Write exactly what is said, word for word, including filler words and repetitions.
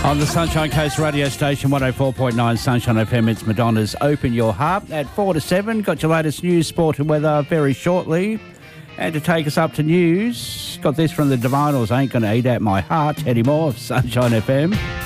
On the Sunshine Coast radio station, one oh four point nine Sunshine F M, it's Madonna's Open Your Heart at four to seven. Got your latest news, sport and weather very shortly. And to take us up to news, got this from the Divinals, Ain't Gonna Eat At My Heart anymore, Sunshine F M.